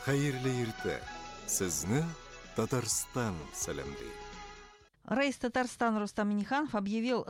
Хәерле иртә. Сезне Татарстан сәламлый. Раис Татарстана Рустам Минниханов объявил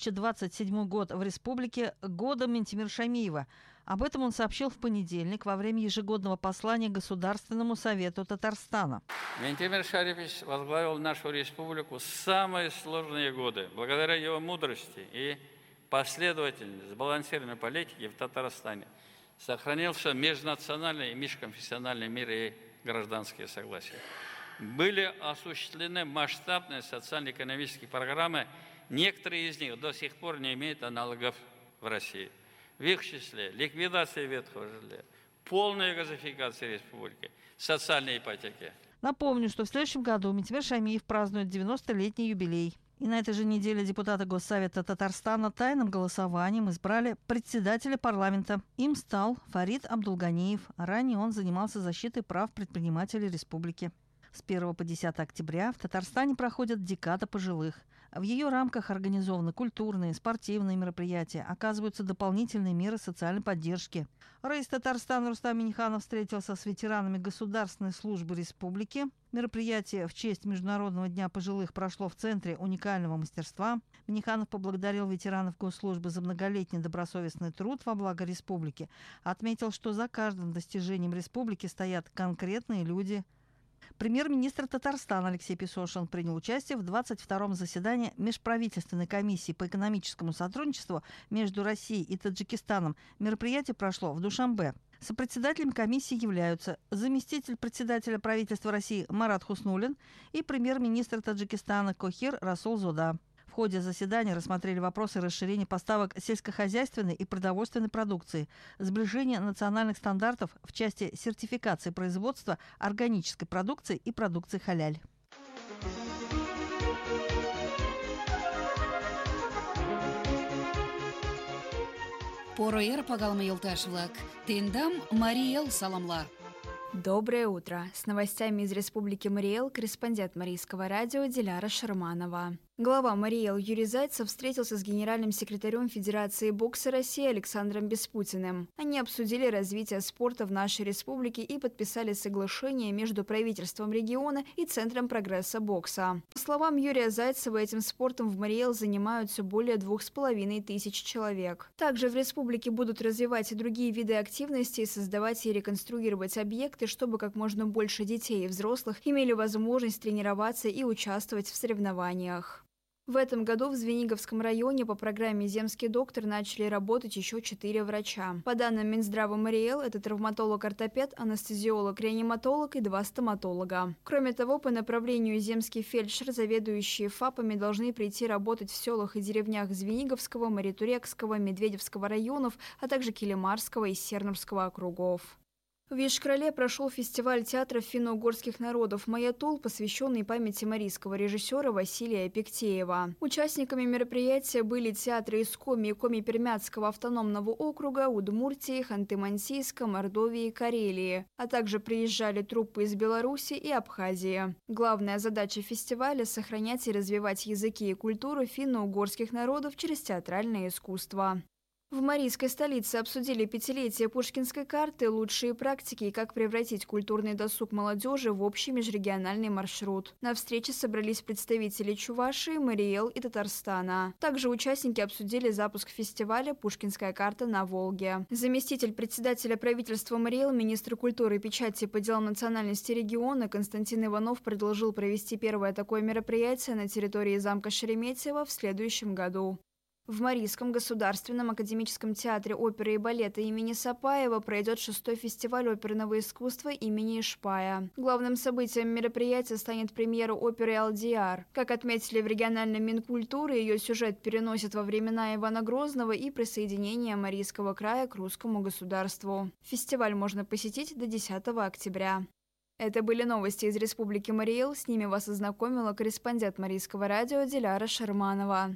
2027 год в республике годом Минтимира Шаймиева. Об этом он сообщил в понедельник во время ежегодного послания Государственному совету Татарстана. Минтимир Шарипович возглавил нашу республику самые сложные годы. Благодаря его мудрости и последовательной, сбалансированной политике в Татарстане сохранился межнациональный и межконфессиональный мир и гражданские согласия. Были осуществлены масштабные социально-экономические программы. Некоторые из них до сих пор не имеют аналогов в России. В их числе ликвидация ветхого жилья, полная газификация республики, социальные ипотеки. Напомню, что в следующем году Минтимир Шаймиев празднует 90-летний юбилей. И на этой же неделе депутаты Госсовета Татарстана тайным голосованием избрали председателя парламента. Им стал Фарид Абдулганиев. Ранее он занимался защитой прав предпринимателей республики. С 1 по 10 октября в Татарстане проходит декада пожилых. В ее рамках организованы культурные, спортивные мероприятия, оказываются дополнительные меры социальной поддержки. Раис Татарстана Рустам Минниханов встретился с ветеранами Государственной службы республики. Мероприятие в честь Международного дня пожилых прошло в Центре уникального мастерства. Минниханов поблагодарил ветеранов госслужбы за многолетний добросовестный труд во благо республики. Отметил, что за каждым достижением республики стоят конкретные люди. Премьер-министр Татарстана Алексей Песошин принял участие в 22-м заседании Межправительственной комиссии по экономическому сотрудничеству между Россией и Таджикистаном. Мероприятие прошло в Душанбе. Сопредседателями комиссии являются заместитель председателя правительства России Марат Хуснуллин и премьер-министр Таджикистана Кохир Расул Зода. В ходе заседания рассмотрели вопросы расширения поставок сельскохозяйственной и продовольственной продукции, сближения национальных стандартов в части сертификации производства органической продукции и продукции халяль. Поро-ер пагалмы елташ-влак. Тендам Мариэл саламлар. Доброе утро. С новостями из Республики Мариэл корреспондент Марийского радио Диляра Шарманова. Глава Мариэл Юрий Зайцев встретился с генеральным секретарем Федерации бокса России Александром Беспутиным. Они обсудили развитие спорта в нашей республике и подписали соглашение между правительством региона и Центром прогресса бокса. По словам Юрия Зайцева, этим спортом в Мариэл занимаются более 2500 человек. Также в республике будут развивать и другие виды активности, создавать и реконструировать объекты, чтобы как можно больше детей и взрослых имели возможность тренироваться и участвовать в соревнованиях. В этом году в Звениговском районе по программе «Земский доктор» начали работать еще 4 врача. По данным Минздрава Мариэл, это травматолог-ортопед, анестезиолог-реаниматолог и 2 стоматолога. Кроме того, по направлению «Земский фельдшер» заведующие ФАПами должны прийти работать в селах и деревнях Звениговского, Маритурекского, Медведевского районов, а также Килимарского и Сернурского округов. В Ешкрале прошел фестиваль театров финно-угорских народов «Маятул», посвященный памяти марийского режиссера Василия Пиктеева. Участниками мероприятия были театры из Коми и Коми-Пермяцкого автономного округа, Удмуртии, Ханты-Мансийска, Мордовии и Карелии, а также приезжали труппы из Беларуси и Абхазии. Главная задача фестиваля – сохранять и развивать языки и культуру финно-угорских народов через театральное искусство. В марийской столице обсудили 5-летие Пушкинской карты, лучшие практики и как превратить культурный досуг молодежи в общий межрегиональный маршрут. На встрече собрались представители Чувашии, Мариэл и Татарстана. Также участники обсудили запуск фестиваля «Пушкинская карта на Волге». Заместитель председателя правительства Мариэл, министр культуры и печати по делам национальности региона Константин Иванов предложил провести первое такое мероприятие на территории замка Шереметьево в следующем году. В Марийском государственном академическом театре оперы и балета имени Сапаева пройдет 6-й фестиваль оперного искусства имени Ишпая. Главным событием мероприятия станет премьера оперы «Алдиар». Как отметили в региональном Минкультуры, ее сюжет переносит во времена Ивана Грозного и присоединения Марийского края к русскому государству. Фестиваль можно посетить до 10 октября. Это были новости из Республики Мариэл. С ними вас ознакомила корреспондент Марийского радио Диляра Шарманова.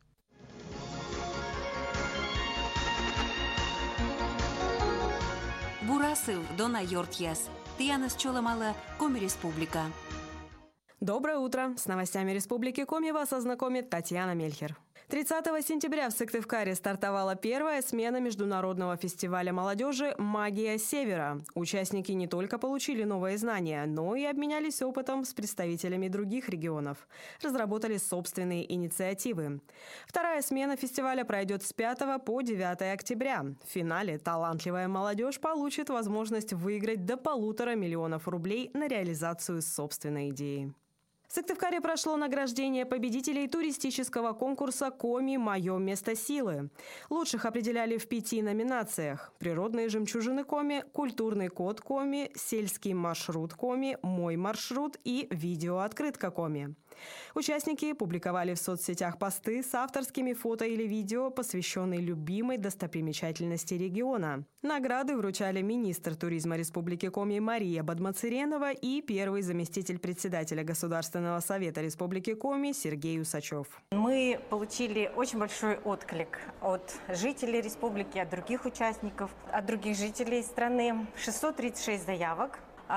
Бурасыл Дона Йортьяс. Тиянас Чоламала, Коми Республика. Доброе утро! С новостями Республики Коми вас ознакомит Татьяна Мельхер. 30 сентября в Сыктывкаре стартовала первая смена международного фестиваля молодежи «Магия Севера». Участники не только получили новые знания, но и обменялись опытом с представителями других регионов. Разработали собственные инициативы. Вторая смена фестиваля пройдет с 5 по 9 октября. В финале талантливая молодежь получит возможность выиграть до 1,5 миллиона рублей на реализацию собственной идеи. В Сыктывкаре прошло награждение победителей туристического конкурса «Коми. Мое место силы». Лучших определяли в 5 номинациях: «Природные жемчужины Коми», «Культурный код Коми», «Сельский маршрут Коми», «Мой маршрут» и «Видеооткрытка Коми». Участники публиковали в соцсетях посты с авторскими фото или видео, посвященные любимой достопримечательности региона. Награды вручали министр туризма Республики Коми Мария Бадмацыренова и первый заместитель председателя Государственного совета Республики Коми Сергей Усачев. Мы получили очень большой отклик от жителей республики, от других участников, от других жителей страны. 636 заявок.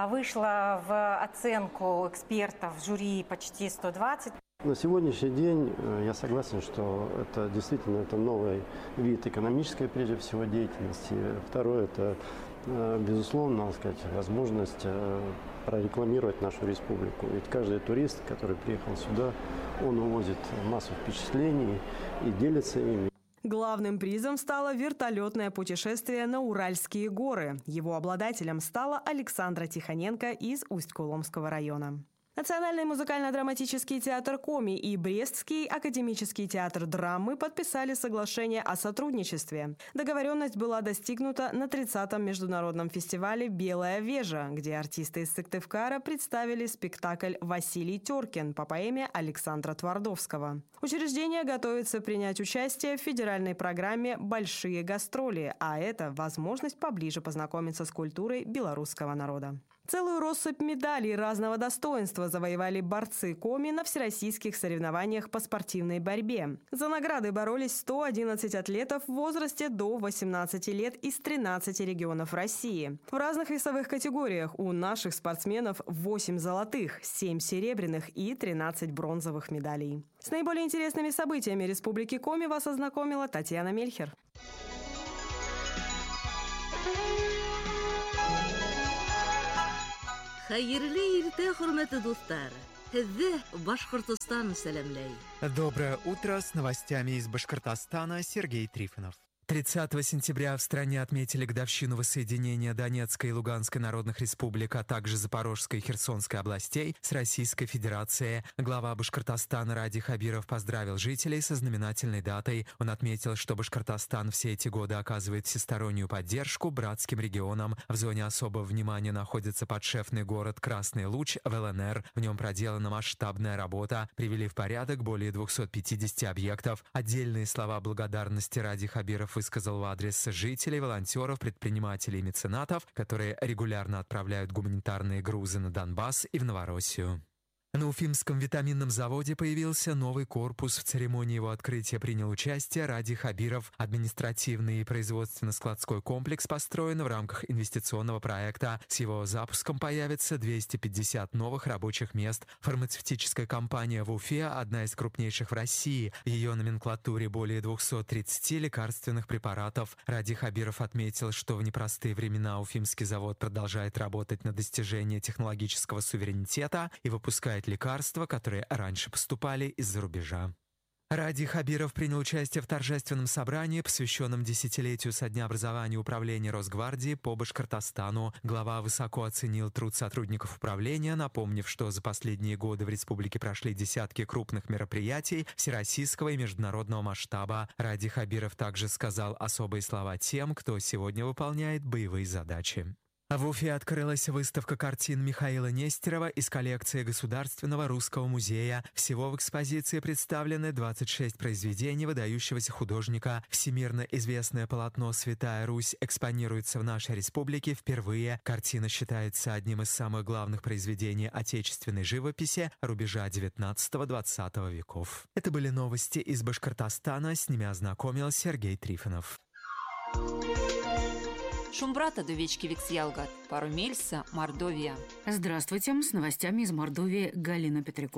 Вышло в оценку экспертов жюри почти 120. На сегодняшний день я согласен, что это действительно новый вид экономической, прежде всего, деятельности. Второе – это, безусловно, надо сказать, возможность прорекламировать нашу республику. Ведь каждый турист, который приехал сюда, он увозит массу впечатлений и делится ими. Главным призом стало вертолетное путешествие на Уральские горы. Его обладателем стала Александра Тихоненко из Усть-Куломского района. Национальный музыкально-драматический театр Коми и Брестский академический театр драмы подписали соглашение о сотрудничестве. Договоренность была достигнута на 30-м международном фестивале «Белая вежа», где артисты из Сыктывкара представили спектакль «Василий Теркин» по поэме Александра Твардовского. Учреждение готовится принять участие в федеральной программе «Большие гастроли», а это возможность поближе познакомиться с культурой белорусского народа. Целую россыпь медалей разного достоинства завоевали борцы Коми на всероссийских соревнованиях по спортивной борьбе. За награды боролись 111 атлетов в возрасте до 18 лет из 13 регионов России. В разных весовых категориях у наших спортсменов 8 золотых, 7 серебряных и 13 бронзовых медалей. С наиболее интересными событиями Республики Коми вас ознакомила Татьяна Мельхер. Хәерле иртә, хөрмәтле дуслар. Һеҙҙе Башҡортостан сәләмләй. Доброе утро, с новостями из Башкортостана Сергей Трифонов. 30 сентября в стране отметили годовщину воссоединения Донецкой и Луганской народных республик, а также Запорожской и Херсонской областей с Российской Федерацией. Глава Башкортостана Ради Хабиров поздравил жителей со знаменательной датой. Он отметил, что Башкортостан все эти годы оказывает всестороннюю поддержку братским регионам. В зоне особого внимания находится подшефный город Красный Луч в ЛНР. В нем проделана масштабная работа. Привели в порядок более 250 объектов. Отдельные слова благодарности Ради Хабиров высказал в адрес жителей, волонтеров, предпринимателей и меценатов, которые регулярно отправляют гуманитарные грузы на Донбасс и в Новороссию. На Уфимском витаминном заводе появился новый корпус. В церемонии его открытия принял участие Ради Хабиров. Административный и производственно-складской комплекс построен в рамках инвестиционного проекта. С его запуском появится 250 новых рабочих мест. Фармацевтическая компания в Уфе – одна из крупнейших в России. В ее номенклатуре более 230 лекарственных препаратов. Ради Хабиров отметил, что в непростые времена Уфимский завод продолжает работать на достижение технологического суверенитета и выпускает лекарства, которые раньше поступали из-за рубежа. Ради Хабиров принял участие в торжественном собрании, посвященном десятилетию со дня образования Управления Росгвардии по Башкортостану. Глава высоко оценил труд сотрудников управления, напомнив, что за последние годы в республике прошли десятки крупных мероприятий всероссийского и международного масштаба. Ради Хабиров также сказал особые слова тем, кто сегодня выполняет боевые задачи. В Уфе открылась выставка картин Михаила Нестерова из коллекции Государственного русского музея. Всего в экспозиции представлены 26 произведений выдающегося художника. Всемирно известное полотно «Святая Русь» экспонируется в нашей республике впервые. Картина считается одним из самых главных произведений отечественной живописи рубежа 19-20 веков. Это были новости из Башкортостана. С ними ознакомил Сергей Трифонов. Шумбрата до Вечкивикс Ялгат, Парумельса, Мордовия. Здравствуйте, с новостями из Мордовии Галина Петрякова.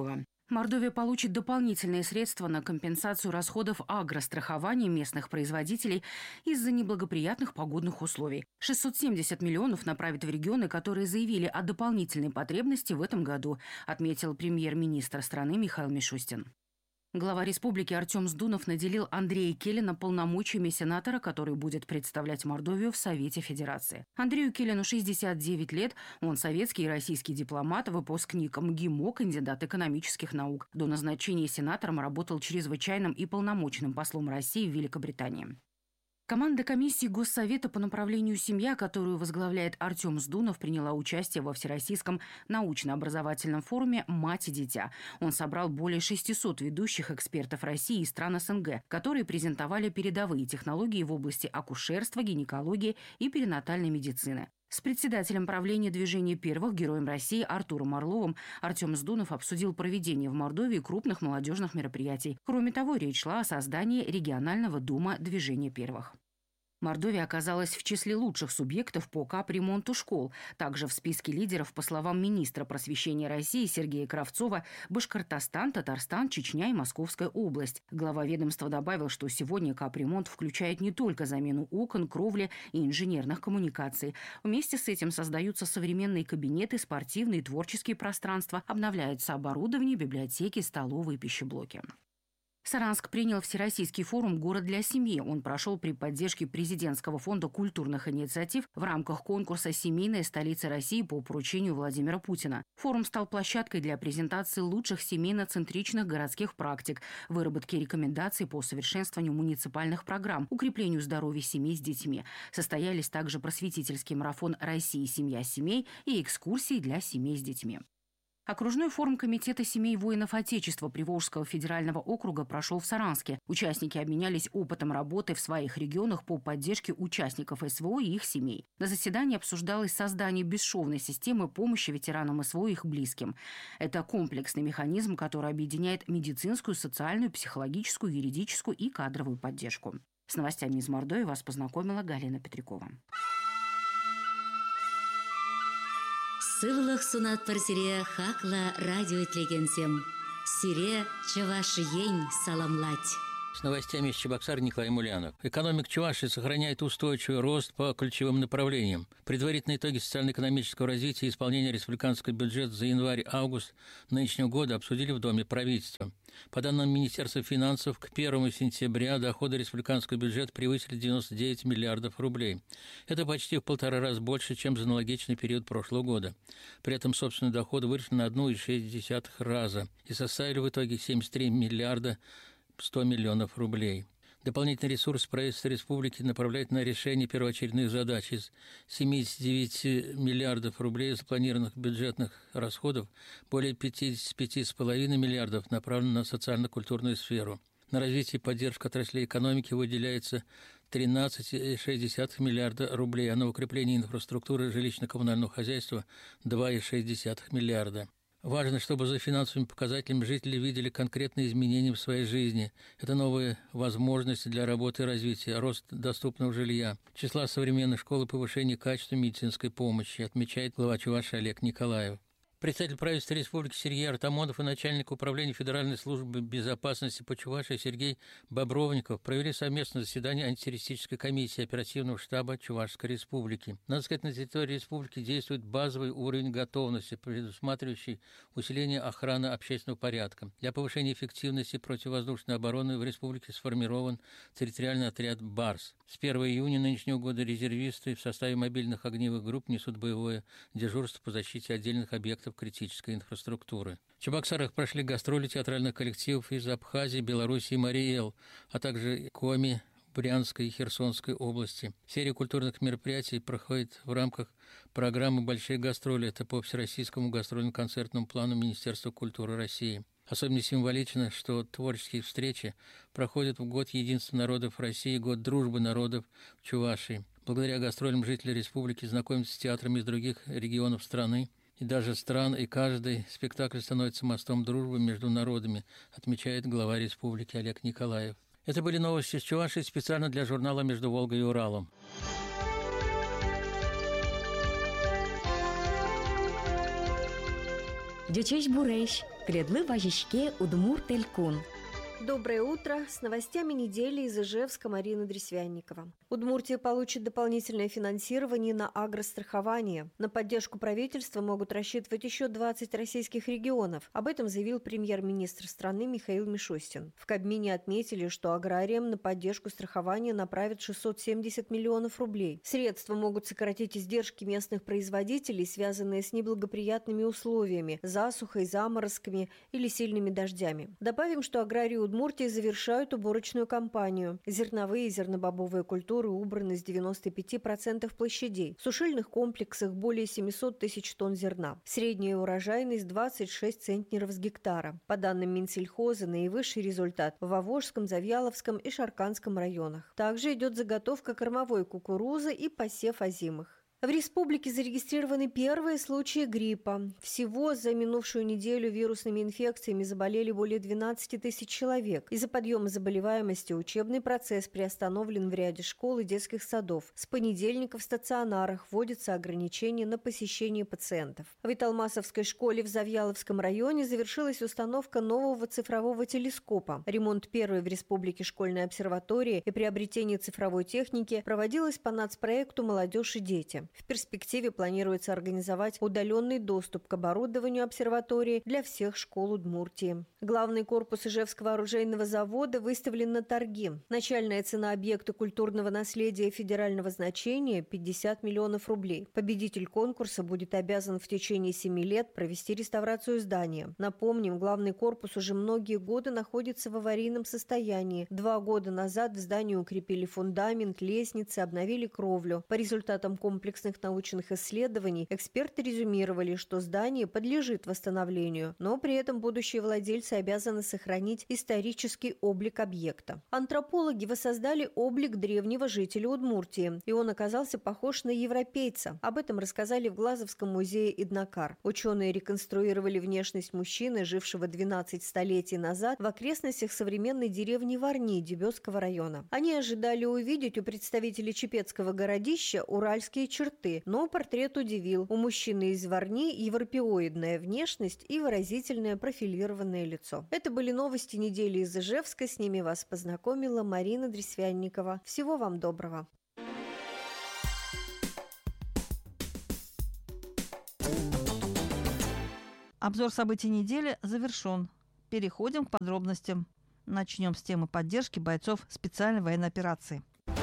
Мордовия получит дополнительные средства на компенсацию расходов агрострахования местных производителей из-за неблагоприятных погодных условий. 670 миллионов направят в регионы, которые заявили о дополнительной потребности в этом году, отметил премьер-министр страны Михаил Мишустин. Глава республики Артем Сдунов наделил Андрея Келлина полномочиями сенатора, который будет представлять Мордовию в Совете Федерации. Андрею Келлину 69 лет, он советский и российский дипломат, выпускник МГИМО, кандидат экономических наук. До назначения сенатором работал чрезвычайным и полномочным послом России в Великобритании. Команда комиссии Госсовета по направлению «Семья», которую возглавляет Артем Сдунов, приняла участие во Всероссийском научно-образовательном форуме «Мать и дитя». Он собрал более 600 ведущих экспертов России и стран СНГ, которые презентовали передовые технологии в области акушерства, гинекологии и перинатальной медицины. С председателем правления движения первых, героем России Артуром Орловым, Артем Сдунов обсудил проведение в Мордовии крупных молодежных мероприятий. Кроме того, речь шла о создании регионального дома движения первых. Мордовия оказалась в числе лучших субъектов по капремонту школ. Также в списке лидеров, по словам министра просвещения России Сергея Кравцова, Башкортостан, Татарстан, Чечня и Московская область. Глава ведомства добавил, что сегодня капремонт включает не только замену окон, кровли и инженерных коммуникаций. Вместе с этим создаются современные кабинеты, спортивные и творческие пространства, обновляются оборудование, библиотеки, столовые и пищеблоки. Саранск принял Всероссийский форум «Город для семьи». Он прошел при поддержке Президентского фонда культурных инициатив в рамках конкурса «Семейная столица России» по поручению Владимира Путина. Форум стал площадкой для презентации лучших семейно-центричных городских практик, выработки рекомендаций по совершенствованию муниципальных программ, укреплению здоровья семей с детьми. Состоялись также просветительский марафон «Россия. Семья семей» и экскурсии для семей с детьми. Окружной форум Комитета семей воинов Отечества Приволжского федерального округа прошел в Саранске. Участники обменялись опытом работы в своих регионах по поддержке участников СВО и их семей. На заседании обсуждалось создание бесшовной системы помощи ветеранам СВО и их близким. Это комплексный механизм, который объединяет медицинскую, социальную, психологическую, юридическую и кадровую поддержку. С новостями из Мордовии вас познакомила Галина Петрякова. Сывлых сунат парсире хакла радио тлегенсем. Сире чавашиень саламлать. С новостями из Чебоксар Николай Мулянов. Экономика Чувашии сохраняет устойчивый рост по ключевым направлениям. Предварительные итоги социально-экономического развития и исполнения республиканского бюджета за январь-август нынешнего года обсудили в Доме правительства. По данным Министерства финансов, к 1 сентября доходы республиканского бюджета превысили 99 миллиардов рублей. Это почти в 1,5 раза больше, чем за аналогичный период прошлого года. При этом собственные доходы выросли на 1,6 раза и составили в итоге 73 миллиарда 100 миллионов рублей. Дополнительный ресурс правительства республики направляет на решение первоочередных задач. Из 79 миллиардов рублей запланированных бюджетных расходов более 55,5 миллиардов направлено на социально-культурную сферу. На развитие и поддержку отраслей экономики выделяется 13,6 миллиарда рублей, а на укрепление инфраструктуры жилищно-коммунального хозяйства 2,6 миллиарда. Важно, чтобы за финансовыми показателями жители видели конкретные изменения в своей жизни. Это новые возможности для работы и развития, рост доступного жилья, числа современных школ и повышение качества медицинской помощи, отмечает глава Чувашии Олег Николаев. Председатель правительства республики Сергей Артамонов и начальник управления Федеральной службы безопасности по Чувашии Сергей Бобровников провели совместное заседание антитеррористической комиссии оперативного штаба Чувашской республики. Надо сказать, на территории республики действует базовый уровень готовности, предусматривающий усиление охраны общественного порядка. Для повышения эффективности противовоздушной обороны в республике сформирован территориальный отряд «Барс». С 1 июня нынешнего года резервисты в составе мобильных огневых групп несут боевое дежурство по защите отдельных объектов критической инфраструктуры. В Чебоксарах прошли гастроли театральных коллективов из Абхазии, Белоруссии и Марий-Эл, а также Коми, Брянской и Херсонской области. Серия культурных мероприятий проходит в рамках программы «Большие гастроли». Это по всероссийскому гастрольно-концертному плану Министерства культуры России. Особенно символично, что творческие встречи проходят в год единства народов России, год дружбы народов в Чувашии. Благодаря гастролям жители республики знакомятся с театрами из других регионов страны и даже стран, и каждый спектакль становится мостом дружбы между народами, отмечает глава республики Олег Николаев. Это были новости из Чувашии специально для журнала «Между Волгой и Уралом». Дючеш буреш, Кредлы вожичке Удмурт Элькун. Доброе утро. С новостями недели из Ижевска Марина Дресвянникова. Удмуртия получит дополнительное финансирование на агрострахование. На поддержку правительства могут рассчитывать еще 20 российских регионов. Об этом заявил премьер-министр страны Михаил Мишустин. В Кабмине отметили, что аграриям на поддержку страхования направят 670 миллионов рублей. Средства могут сократить издержки местных производителей, связанные с неблагоприятными условиями, засухой, заморозками или сильными дождями. Добавим, что аграрии Удмуртии завершают уборочную кампанию. Зерновые и зернобобовые культуры убраны с 95% площадей. В сушильных комплексах более 700 тысяч тонн зерна. Средняя урожайность 26 центнеров с гектара. По данным Минсельхоза, наивысший результат в Вовожском, Завьяловском и Шарканском районах. Также идет заготовка кормовой кукурузы и посев озимых. В республике зарегистрированы первые случаи гриппа. Всего за минувшую неделю вирусными инфекциями заболели более 12 тысяч человек. Из-за подъема заболеваемости учебный процесс приостановлен в ряде школ и детских садов. С понедельника в стационарах вводятся ограничения на посещение пациентов. В Италмасовской школе в Завьяловском районе завершилась установка нового цифрового телескопа. Ремонт первой в республике школьной обсерватории и приобретение цифровой техники проводилось по нацпроекту «Молодежь и дети». В перспективе планируется организовать удаленный доступ к оборудованию обсерватории для всех школ Удмуртии. Главный корпус Ижевского оружейного завода выставлен на торги. Начальная цена объекта культурного наследия федерального значения – 50 миллионов рублей. Победитель конкурса будет обязан в течение 7 лет провести реставрацию здания. Напомним, главный корпус уже многие годы находится в аварийном состоянии. 2 года назад в здании укрепили фундамент, лестницы, обновили кровлю. По результатам комплексных научных исследований эксперты резюмировали, что здание подлежит восстановлению, но при этом будущие владельцы обязаны сохранить исторический облик объекта. Антропологи воссоздали облик древнего жителя Удмуртии, и он оказался похож на европейца. Об этом рассказали в Глазовском музее Иднакар. Ученые реконструировали внешность мужчины, жившего 12 столетий назад в окрестностях современной деревни Варни Дебёцкого района. Они ожидали увидеть у представителей Чепецкого городища уральские черты, но портрет удивил. У мужчины из Варни европеоидная внешность и выразительное профилированное лицо. Это были новости недели из Ижевска. С ними вас познакомила Марина Дресвянникова. Всего вам доброго. Обзор событий недели завершен. Переходим к подробностям. Начнем с темы поддержки бойцов специальной военной операции.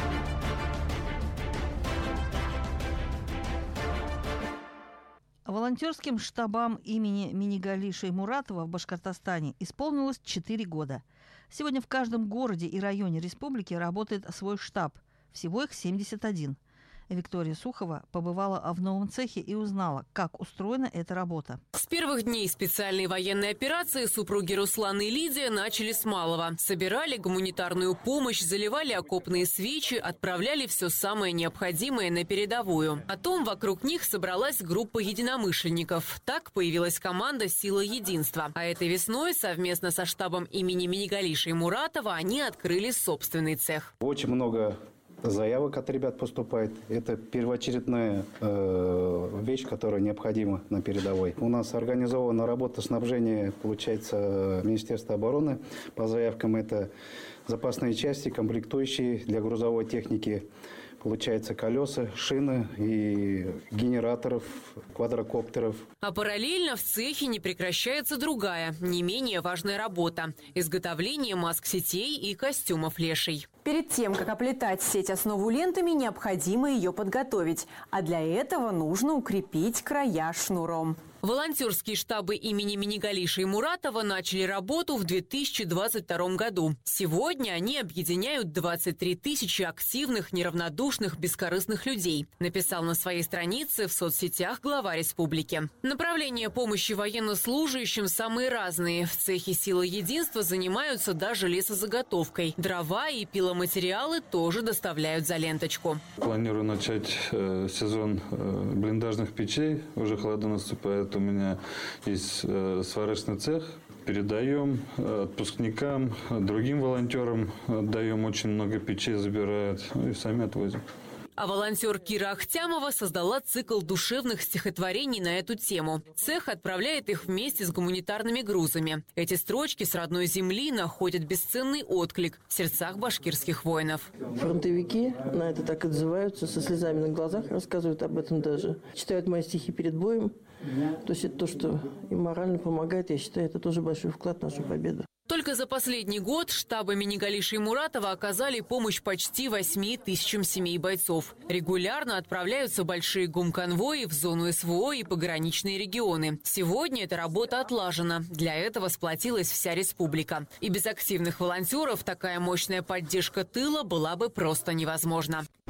Волонтерским штабам имени Минигали Шеймуратова в Башкортостане исполнилось 4 года. Сегодня в каждом городе и районе республики работает свой штаб. Всего их 71. Виктория Сухова побывала в новом цехе и узнала, как устроена эта работа. С первых дней специальной военной операции супруги Руслан и Лидия начали с малого. Собирали гуманитарную помощь, заливали окопные свечи, отправляли все самое необходимое на передовую. Потом вокруг них собралась группа единомышленников. Так появилась команда «Сила единства». А этой весной совместно со штабом имени Минигали Шеймуратова они открыли собственный цех. Очень много заявок от ребят поступает. Это первоочередная вещь, которая необходима на передовой. У нас организована работа снабжения, получается, Министерства обороны. По заявкам это запасные части, комплектующие для грузовой техники. Получается, колеса, шины и генераторов, квадрокоптеров. А параллельно в цехе не прекращается другая, не менее важная работа – изготовление маск-сетей и костюмов лешей. Перед тем, как оплетать сеть основу лентами, необходимо ее подготовить. А для этого нужно укрепить края шнуром. Волонтерские штабы имени Минигали Шеймуратова начали работу в 2022 году. Сегодня они объединяют 23 тысячи активных, неравнодушных, бескорыстных людей, написал на своей странице в соцсетях глава республики. Направления помощи военнослужащим самые разные. В цехе «Сила единства» занимаются даже лесозаготовкой. Дрова и пиломатериалы тоже доставляют за ленточку. Планирую начать сезон блиндажных печей. Уже холода наступает. У меня есть сварочный цех. Передаем отпускникам, другим волонтерам отдаем. Очень много печей забирают. И сами отвозим. А волонтер Кира Ахтямова создала цикл душевных стихотворений на эту тему. Цех отправляет их вместе с гуманитарными грузами. Эти строчки с родной земли находят бесценный отклик в сердцах башкирских воинов. Фронтовики на это так отзываются, со слезами на глазах рассказывают об этом даже. Читают мои стихи перед боем. То есть это то, что им морально помогает, я считаю, это тоже большой вклад в нашу победу. Только за последний год штабы имени Галиши и Муратова оказали помощь почти 8 тысячам семей бойцов. Регулярно отправляются большие гумконвои в зону СВО и пограничные регионы. Сегодня эта работа отлажена. Для этого сплотилась вся республика. И без активных волонтеров такая мощная поддержка тыла была бы просто невозможна.